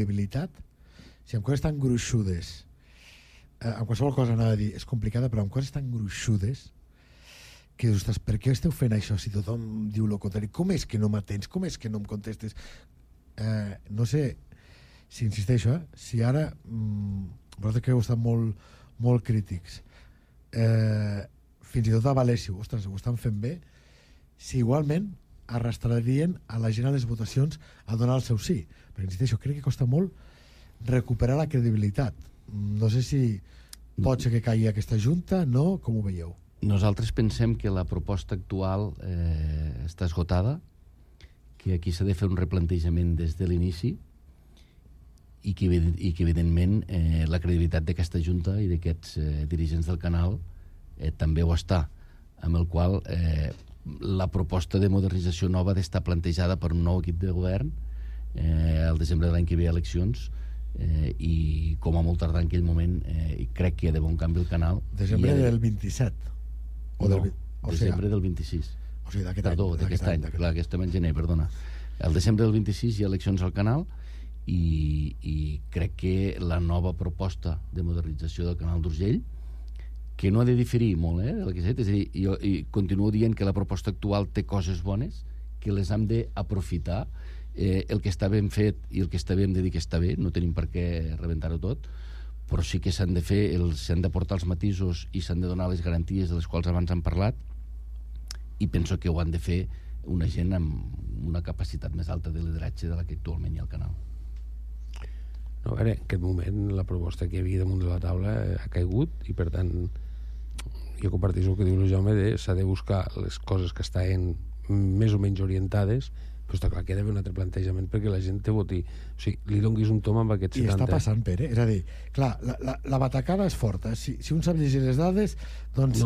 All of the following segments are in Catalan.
credibilitat, si amb coses tan gruixudes, amb qualsevol cosa anava a dir, és complicada, però amb coses tan gruixudes, que dius, ostres, per què esteu fent això si tothom diu el contrari? Com és que no m'atens? Com és que no em contestes? No sé si insisteixo, si ara vosaltres que heu estat molt crítics, fins i tot a València, ostres, ho estan fent bé, si igualment arrastrarien a la gent a les votacions a donar el seu sí, perquè insisteixo, crec que costa molt recuperar la credibilitat. No sé si pot ser que caigui aquesta junta, no? Com ho veieu? Nosaltres pensem que la proposta actual està esgotada, que aquí s'ha de fer un replantejament des de l'inici i que evidentment la credibilitat d'aquesta junta i d'aquests dirigents del canal també ho està, amb el qual la proposta de modernització nova ha d'estar plantejada per un nou equip de govern al desembre de l'any que ve eleccions i com a molt tardar en aquell moment crec que hi ha d'haver un canvi al canal. Desembre del 27 desembre del 26. O sigui, d'aquest any. Clar, que estem en gener, perdona. El desembre del 26 hi ha eleccions al canal i crec que la nova proposta de modernització del canal d'Urgell, que no ha de diferir molt de la que s'ha dit, és a dir, jo continuo dient que la proposta actual té coses bones, que les hem d'aprofitar, el que està ben fet i el que està bé hem de dir que està bé, no tenim per què rebentar-ho tot, però sí que s'han de fer, s'han d'aportar els matisos i s'han de donar les garanties de les quals abans hem parlat, i penso que ho han de fer una gent amb una capacitat més alta de lideratge de la que actualment hi ha al canal. No, a veure, en aquest moment la proposta que hi havia damunt de la taula ha caigut i per tant jo compartís el que diu el Jaume, s'ha de buscar les coses que estan més o menys orientades, però està clar que hi ha d'haver un altre plantejament perquè la gent te voti, o sigui, li donguis un tom amb aquests 70. I està passant, Pere, és a dir, clar, la batacada és forta, si un sap llegir les dades, doncs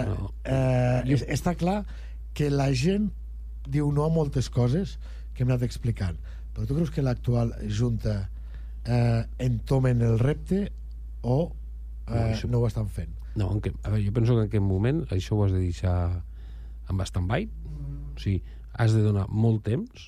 està clar que la gent diu no a moltes coses que hem anat explicant, però tu creus que l'actual Junta entomen el repte o no ho estan fent? No, a veure, jo penso que en aquest moment això ho has de deixar en stand-by, o sigui, has de donar molt temps,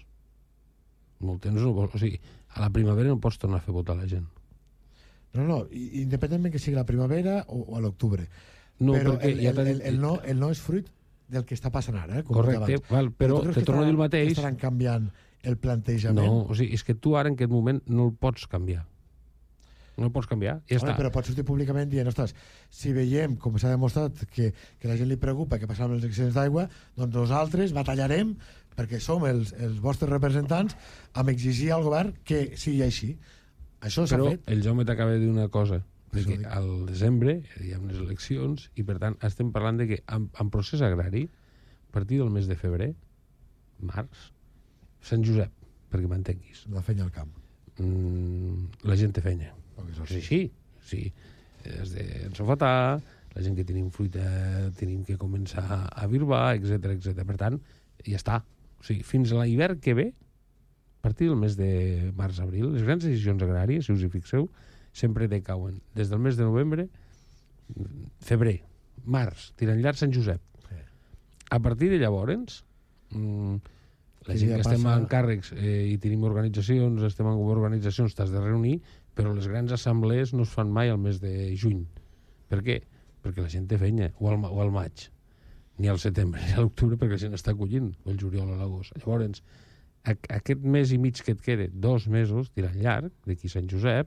o sigui, a la primavera no pots tornar a fer votar la gent. No, independentment que sigui la primavera o a l'octubre. No, però el no és fruit del que està passant ara. Correcte, però te torno a dir el mateix. Estaran canviant el plantejament? No, o sigui, és que tu ara en aquest moment no el pots canviar. No el pots canviar, ja està. Però pots sortir públicament dient, ostres, si veiem, com s'ha demostrat, que la gent li preocupa que passarà amb les excedents d'aigua, doncs nosaltres batallarem, perquè som els vostres representants, amb exigir al govern que sigui així. Això s'ha fet. Però el Jaume t'acaba de dir una cosa, perquè al desembre hi ha unes eleccions i per tant estem parlant de que en procés agrari, a partir del mes de febrer, març, Sant Josep, perquè m'entenguis. La feina al camp. La gent té feina. Sí. Has d'ensofatar, la gent que tenim fruita tenim que començar a birbar, etc. Per tant, ja està. O sigui, fins a l'hivern que ve, a partir del mes de març-abril, les grans decisions agràries, si us hi fixeu, sempre decauen. Des del mes de novembre, febrer, març, tirant llarg Sant Josep. A partir de llavors, la gent que estem en càrrecs i tenim organitzacions, estem en organitzacions, t'has de reunir, però les grans assemblees no es fan mai al mes de juny. Per què? Perquè la gent té feina, o al maig, ni al setembre, ni a l'octubre, perquè la gent està collint, o el juliol o l'agost. Llavors, aquest mes i mig que et queda, 2 mesos, tirant llarg, d'aquí Sant Josep,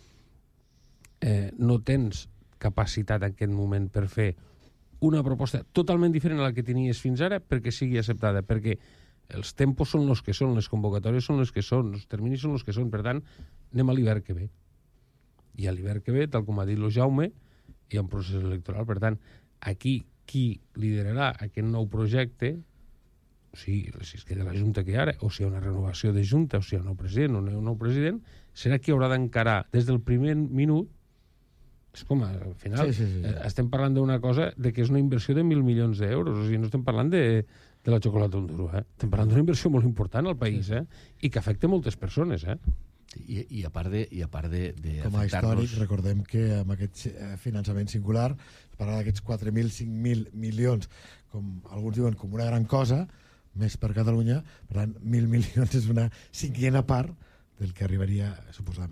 no tens capacitat en aquest moment per fer una proposta totalment diferent a la que tenies fins ara perquè sigui acceptada, perquè els tempos són els que són, les convocatòries són les que són, els terminis són els que són, per tant, anem a l'hivern que ve. I a l'hivern que ve, tal com ha dit el Jaume, hi ha un procés electoral, per tant, aquí qui liderarà aquest nou projecte, o sigui, si es queda la Junta que hi ha ara, o si hi ha una renovació de Junta, o si hi ha un nou president o no hi ha un nou president, serà qui haurà d'encarar des del primer minut. És com, al final, estem parlant d'una cosa de que és una inversió de 1.000 milions d'euros, o sigui, no estem parlant de la xocolata un duro, Estem parlant d'una inversió molt important al país, i que afecta moltes persones, I a part de com a històric, recordem que amb aquest finançament singular es parla d'aquests 4.000, 5.000 milions, com alguns diuen, com una gran cosa, més per Catalunya, per tant, 1.000 milions és una cinquena part del que arribaria, suposadament,